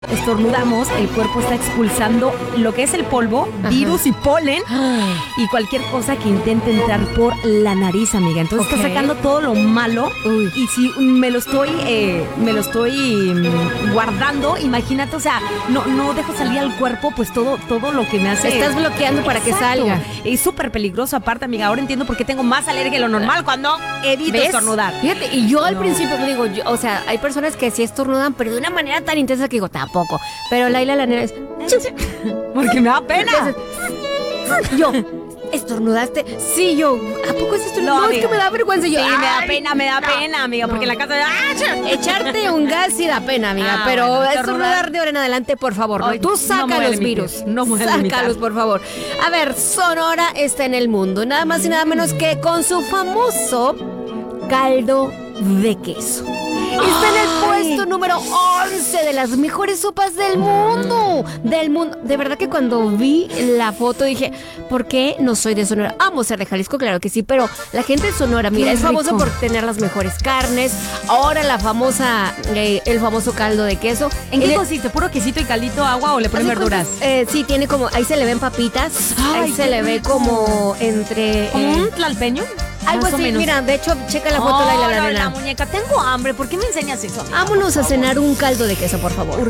estornudamos, el cuerpo está expulsando lo que es el polvo, virus y polen y cualquier cosa que intente entrar por la nariz, amiga. Entonces está sacando todo lo malo. Y si me lo estoy guardando, imagínate, o sea, no dejo salir al cuerpo pues todo lo que me hace. Estás bloqueando para que salga. Es súper peligroso aparte, amiga. Ahora entiendo por qué tengo más alergia de lo normal cuando evito estornudar. Fíjate, y yo al principio me digo, o sea, hay personas que sí estornudan, pero de una manera tan intensa que digo, tampoco. Pero Laila la nena es... Porque me da pena. Yo, ¿estornudaste? Sí, yo. ¿A poco es esto? No, es que me da vergüenza. Yo, sí, me da pena, amiga, porque en la casa... Echarte un gas sí da pena, amiga, pero bueno, estornudar de ahora en adelante, por favor. Ay, tú saca los virus. Sácalos, por favor. A ver, Sonora está en el mundo, nada más y nada menos que con su famoso caldo de queso. Está en el puesto número 11 de las mejores sopas del mundo. De verdad que cuando vi la foto dije, ¿por qué no soy de Sonora? Amo ser de Jalisco, claro que sí, pero la gente de Sonora, mira, es famoso por tener las mejores carnes. Ahora el famoso caldo de queso. ¿En qué consiste? ¿Puro quesito y caldito, agua o le ponen verduras? Sí, tiene como, ahí se le ven papitas, ahí se le ve como entre... ¿Como un tlalpeño? Algo así, mira, de hecho, checa la foto, la muñeca, tengo hambre, ¿por qué me enseñas eso? Vámonos a cenar un caldo de queso, por favor.